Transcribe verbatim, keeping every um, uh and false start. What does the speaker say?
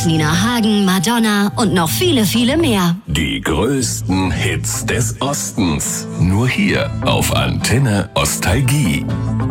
Nina Hagen, Madonna und noch viele, viele mehr. Die größten Hits des Ostens. Nur hier auf Antenne Ostalgie.